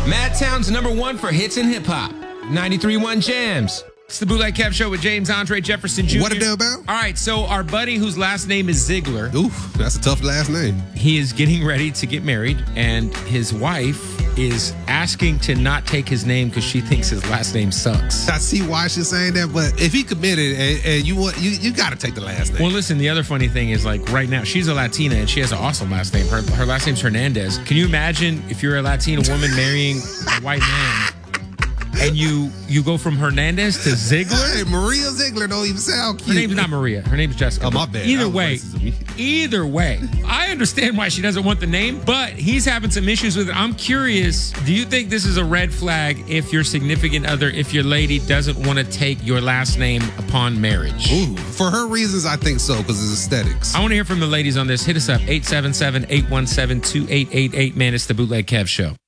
Madtown's #1 for hits and hip hop. 93.1 Jams. It's the Bootleg Kev Show with James Andre Jefferson Jr. What a deal about? All right, so our buddy whose last name is Ziegler. Oof, that's a tough last name. He is getting ready to get married, and his wife is asking to not take his name because she thinks his last name sucks. I see why she's saying that, but if he committed and you got to take the last name. Well, listen, the other funny thing is, like, right now, she's a Latina and she has an awesome last name. Her last name's Hernandez. Can you imagine if you're a Latina woman marrying a white man and you go from Hernandez to Ziegler? Hey, Maria Ziegler don't even sound cute. Her name's not Maria. Her name's Jessica. Oh, my bad. Either way, I understand why she doesn't want the name, but he's having some issues with it. I'm curious, do you think this is a red flag if your significant other, if your lady doesn't want to take your last name upon marriage? Ooh, for her reasons, I think so, because it's aesthetics. I want to hear from the ladies on this. Hit us up, 877-817-2888. Man, it's the Bootleg Kev Show.